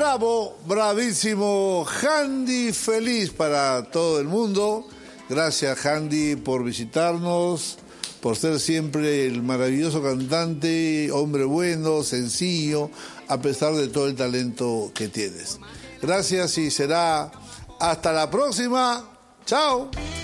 Bravo, bravísimo, Handy feliz para todo el mundo. Gracias, Handy, por visitarnos, por ser siempre el maravilloso cantante, hombre bueno, sencillo, a pesar de todo el talento que tienes. Gracias y será hasta la próxima. Chao.